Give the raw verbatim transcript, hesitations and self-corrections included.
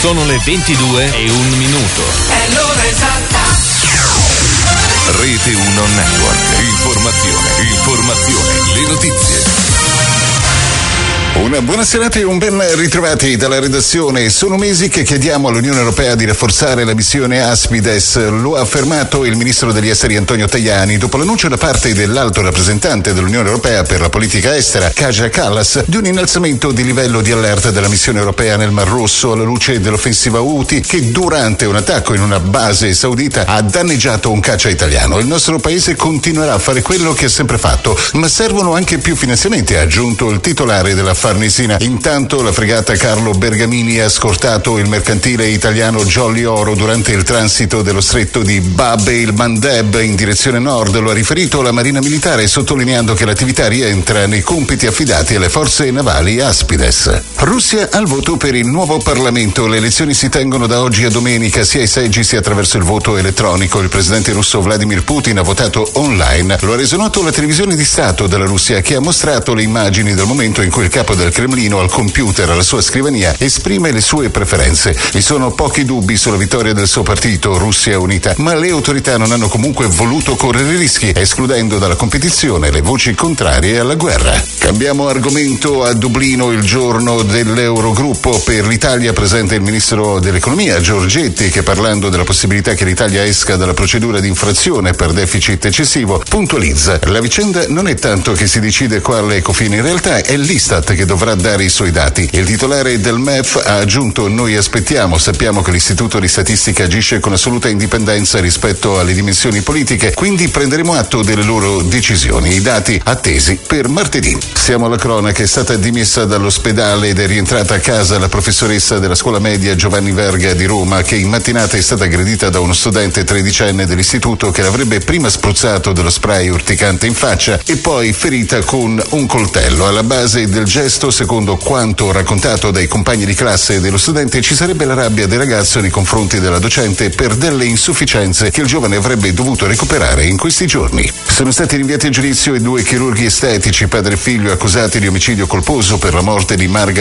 Sono le ventidue e un minuto. È l'ora esatta. Rete uno Network. Informazione, informazione, le notizie. Una buona serata e un ben ritrovati dalla redazione. Sono mesi che chiediamo all'Unione Europea di rafforzare la missione Aspides. Lo ha affermato il ministro degli esteri Antonio Tajani dopo l'annuncio da parte dell'alto rappresentante dell'Unione Europea per la politica estera, Kaja Kallas, di un innalzamento di livello di allerta della missione europea nel Mar Rosso alla luce dell'offensiva Houthi che durante un attacco in una base saudita ha danneggiato un caccia italiano. Il nostro paese continuerà a fare quello che ha sempre fatto, ma servono anche più finanziamenti, ha aggiunto il titolare della Farnesina. Intanto la fregata Carlo Bergamini ha scortato il mercantile italiano Jolly Oro durante il transito dello stretto di Bab el Mandeb in direzione nord. Lo ha riferito la Marina Militare, sottolineando che l'attività rientra nei compiti affidati alle forze navali Aspides. Russia al voto per il nuovo Parlamento. Le elezioni si tengono da oggi a domenica, sia ai seggi sia attraverso il voto elettronico. Il presidente russo Vladimir Putin ha votato online. Lo ha reso noto la televisione di Stato della Russia, che ha mostrato le immagini del momento in cui il capo del Cremlino al computer alla sua scrivania esprime le sue preferenze. Vi sono pochi dubbi sulla vittoria del suo partito Russia Unita, ma le autorità non hanno comunque voluto correre rischi, escludendo dalla competizione le voci contrarie alla guerra. Cambiamo argomento. A Dublino, il giorno dell'Eurogruppo, per l'Italia presente il ministro dell'Economia Giorgetti, che parlando della possibilità che l'Italia esca dalla procedura di infrazione per deficit eccessivo puntualizza: la vicenda non è tanto che si decide quale Ecofin, in realtà è l'Istat che dovrà dare i suoi dati. Il titolare del M E F ha aggiunto: noi aspettiamo, sappiamo che l'Istituto di Statistica agisce con assoluta indipendenza rispetto alle dimensioni politiche, quindi prenderemo atto delle loro decisioni. I dati attesi per martedì. Siamo alla cronaca. È stata dimessa dall'ospedale ed è rientrata a casa la professoressa della scuola media Giovanni Verga di Roma, che in mattinata è stata aggredita da uno studente tredicenne dell'istituto che l'avrebbe prima spruzzato dello spray urticante in faccia e poi ferita con un coltello. Alla base del gesto, secondo quanto raccontato dai compagni di classe dello studente, ci sarebbe la rabbia del ragazzo nei confronti della docente per delle insufficienze che il giovane avrebbe dovuto recuperare in questi giorni. Sono stati rinviati a giudizio i due chirurghi estetici, padre e figlio, accusati di omicidio colposo per la morte di Marga